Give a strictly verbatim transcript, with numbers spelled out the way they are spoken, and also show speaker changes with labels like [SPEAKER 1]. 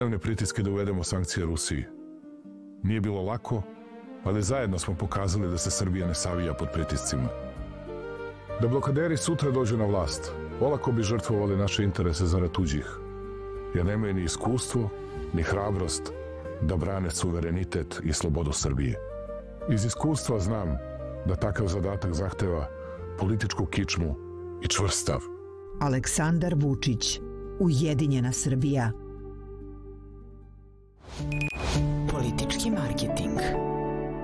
[SPEAKER 1] pritiske da uvedemo sankcije Rusiji. Nije bilo lako, ali zajedno smo pokazali da se Srbija ne savija pod pritiscima. Da blokaderi sutra dođu na vlast, olako bi žrtvovali naše interese zarad tuđih, jer nemaju ni iskustvo, ni hrabrost da brane suverenitet i slobodu Srbije. Iz iskustva znam da takav zadatak zahteva političku kičmu i čvrst stav.
[SPEAKER 2] Aleksandar Vučić, Ujedinjena Srbija.
[SPEAKER 3] Politički marketing.